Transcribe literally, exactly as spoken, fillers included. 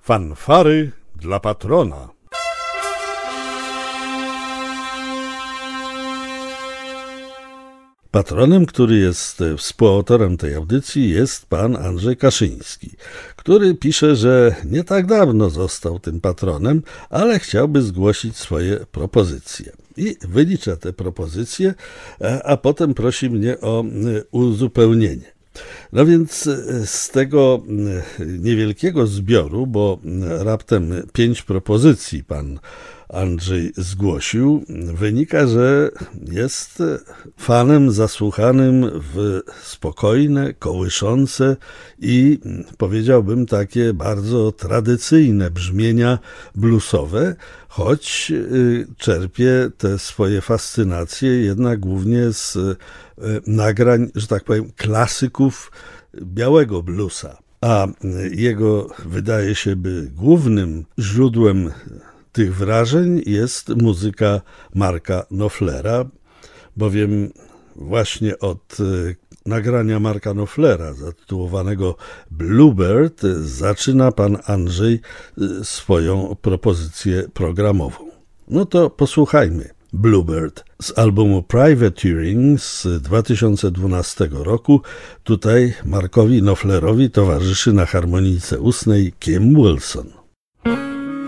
Fanfary dla patrona. Patronem, który jest współautorem tej audycji, jest pan Andrzej Kaszyński, który pisze, że nie tak dawno został tym patronem, ale chciałby zgłosić swoje propozycje. I wylicza te propozycje, a potem prosi mnie o uzupełnienie. No więc z tego niewielkiego zbioru, bo raptem pięć propozycji pan Andrzej zgłosił, wynika, że jest fanem zasłuchanym w spokojne, kołyszące i powiedziałbym takie bardzo tradycyjne brzmienia bluesowe, choć czerpie te swoje fascynacje jednak głównie z nagrań, że tak powiem, klasyków białego bluesa. A jego, wydaje się, by głównym źródłem tych wrażeń jest muzyka Marka Knopflera, bowiem właśnie od nagrania Marka Knopflera zatytułowanego Bluebird zaczyna pan Andrzej swoją propozycję programową. No to posłuchajmy. Bluebird z albumu Privateering z dwa tysiące dwunastego roku. Tutaj Markowi Knopflerowi towarzyszy na harmonijce ustnej Kim Wilson.